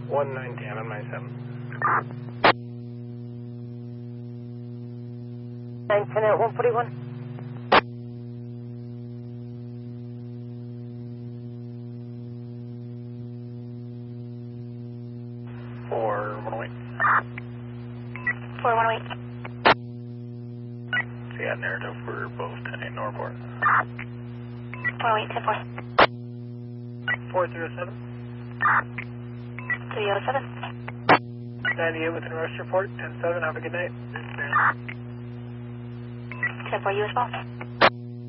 1910 on my 7. 910 at 141. Four 108. 418. So yeah, narrative for both 10 Norport. 408, 10 4. 407. 307. 98 with an arrest report. 10-7. Have a good night. 10 4, you as well.